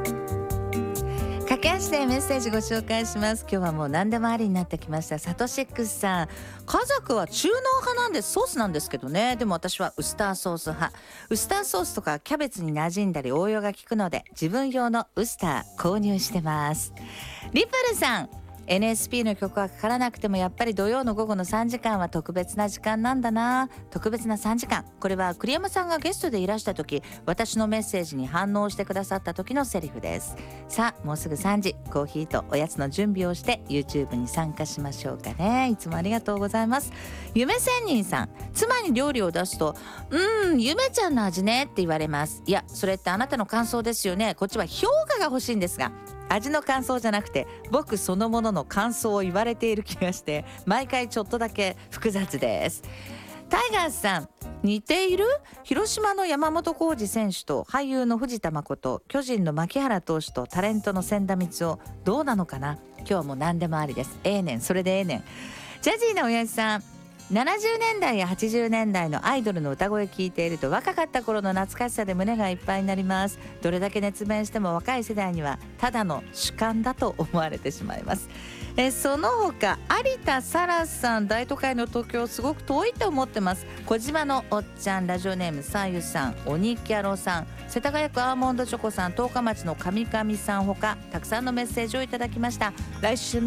駆け足でメッセージご紹介します。今日はもう何でもありになってきました。サトシックスさん、家族は中濃派なんです。ソースなんですけどね。でも私はウスターソース派。ウスターソースとかキャベツに馴染んだり応用が効くので、自分用のウスター購入してます。リプルさん、NSP の曲はかからなくてもやっぱり土曜の午後の3時間は特別な時間なんだな。特別な3時間。これは栗山さんがゲストでいらした時、私のメッセージに反応してくださった時のセリフです。さあもうすぐ3時、コーヒーとおやつの準備をして YouTube に参加しましょうかね。いつもありがとうございます。夢仙人さん、妻に料理を出すとゆめちゃんの味ねって言われます。いやそれってあなたの感想ですよね。こっちは評価が欲しいんですが、味の感想じゃなくて僕そのものの感想を言われている気がして毎回ちょっとだけ複雑です。タイガースさん、似ている？広島の山本浩二選手と俳優の藤田誠、巨人の牧原投手とタレントの千田光雄、どうなのかな。今日はもう何でもありです。ねんそれでねん。ジャジーな親父さん、70年代や80年代のアイドルの歌声聞いていると若かった頃の懐かしさで胸がいっぱいになります。どれだけ熱弁しても若い世代にはただの主観だと思われてしまいます。その他有田沙羅さん、大都会の東京すごく遠いと思ってます。小島のおっちゃん、ラジオネームさゆさん、鬼キャロさん、世田谷区アーモンドチョコさん、十日町の神々さんほかたくさんのメッセージをいただきました。来週